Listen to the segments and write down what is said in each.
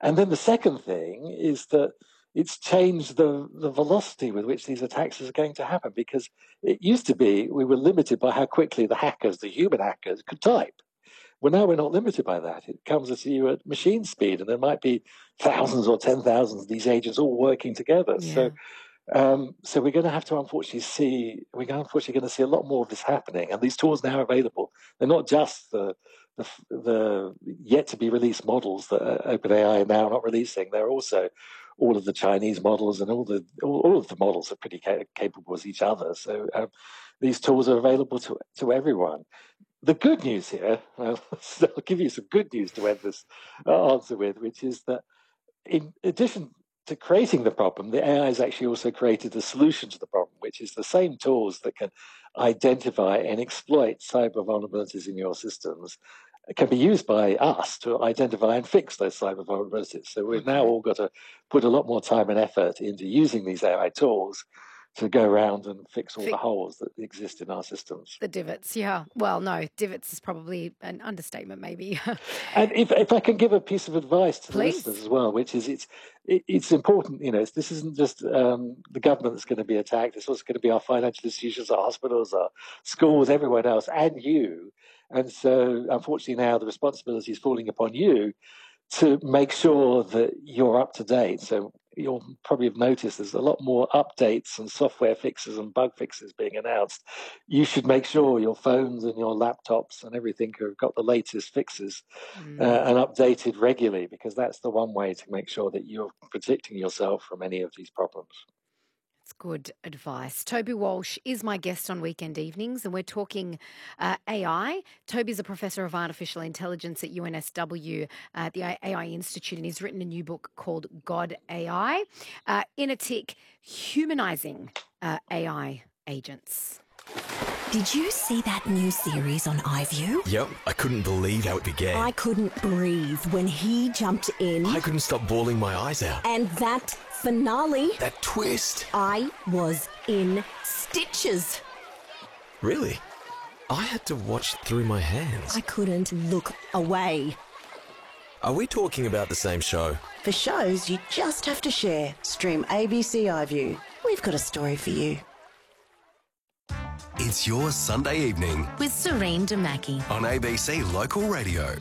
And then the second thing is that it's changed the velocity with which these attacks are going to happen, because it used to be we were limited by how quickly the hackers, the human hackers, could type. Well, now we're not limited by that. It comes at you at machine speed, and there might be thousands or 10,000 of these agents all working together. Yeah. So we're going to have to we're unfortunately going to see a lot more of this happening. And these tools now are available. They're not just the yet to be released models that OpenAI are now not releasing. They're also all of the Chinese models, and all of the models are pretty capable as each other. So these tools are available to everyone. The good news here, I'll give you some good news to end this answer with, which is that in addition to creating the problem, the AI has actually also created a solution to the problem, which is the same tools that can identify and exploit cyber vulnerabilities in your systems can be used by us to identify and fix those cyber vulnerabilities. So we've now all got to put a lot more time and effort into using these AI tools to go around and fix all the holes that exist in our systems. The divots, yeah. Well, no, divots is probably an understatement, maybe. And if I can give a piece of advice to the Please. listeners as well, which is it's important, this isn't just the government that's going to be attacked. It's also going to be our financial institutions, our hospitals, our schools, everyone else, and you. And so, unfortunately, now the responsibility is falling upon you to make sure that you're up to date. So you'll probably have noticed there's a lot more updates and software fixes and bug fixes being announced. You should make sure your phones and your laptops and everything have got the latest fixes and updated regularly, because that's the one way to make sure that you're protecting yourself from any of these problems. It's good advice. Toby Walsh is my guest on Weekend Evenings, and we're talking AI. Toby's a professor of artificial intelligence at UNSW at the AI Institute, and he's written a new book called God AI. In a Tick, humanizing AI agents. Did you see that new series on iView? Yep, I couldn't believe how it began. I couldn't breathe when he jumped in. I couldn't stop bawling my eyes out. And that finale. That twist. I was in stitches. Really? I had to watch through my hands. I couldn't look away. Are we talking about the same show? For shows you just have to share, stream ABC iView. We've got a story for you. It's your Sunday evening with Serene Damaki on ABC Local Radio.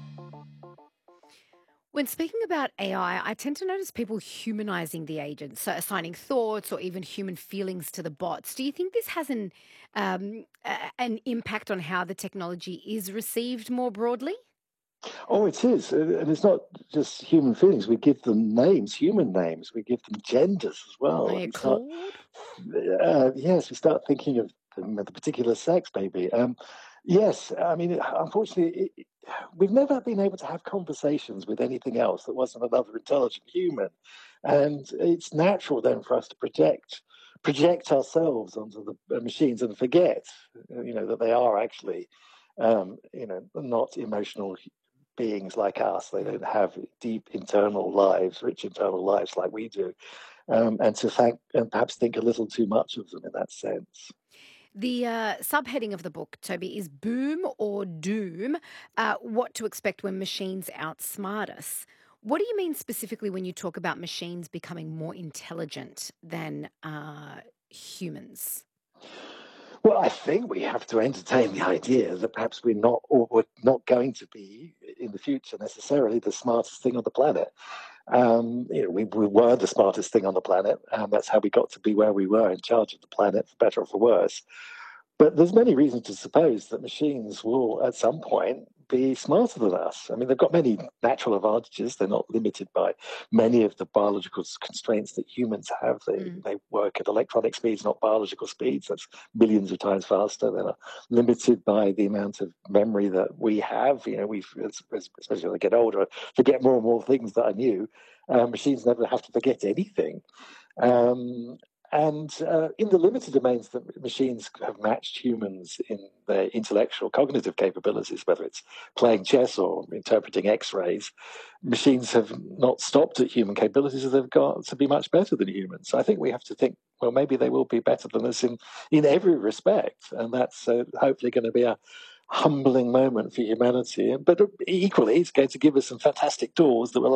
When speaking about AI, I tend to notice people humanizing the agents, so assigning thoughts or even human feelings to the bots. Do you think this has an impact on how the technology is received more broadly? Oh, it is. And it's not just human feelings. We give them names, human names. We give them genders as well. Are you cool? Yes, we start thinking of them at the particular sex, maybe. Yes, I mean, unfortunately, we've never been able to have conversations with anything else that wasn't another intelligent human. And it's natural then for us to project ourselves onto the machines and forget, that they are actually, not emotional beings like us. They don't have deep internal lives, rich internal lives like we do. And perhaps think a little too much of them in that sense. The subheading of the book, Toby, is Boom or Doom, what to expect when machines outsmart us. What do you mean specifically when you talk about machines becoming more intelligent than humans? Well, I think we have to entertain the idea that perhaps we're not going to be in the future necessarily the smartest thing on the planet. We were the smartest thing on the planet, and that's how we got to be where we were, in charge of the planet, for better or for worse. But there's many reasons to suppose that machines will, at some point, be smarter than us. I mean, they've got many natural advantages. They're not limited by many of the biological constraints that humans have. They work at electronic speeds, not biological speeds. That's millions of times faster. They're not limited by the amount of memory that we have. Especially when I get older, I forget more and more things that I knew. Machines never have to forget anything. And in the limited domains that machines have matched humans in their intellectual cognitive capabilities, whether it's playing chess or interpreting X-rays, machines have not stopped at human capabilities. They've got to be much better than humans. So I think we have to think, well, maybe they will be better than us in every respect. And that's hopefully going to be a humbling moment for humanity. But equally, it's going to give us some fantastic tools that will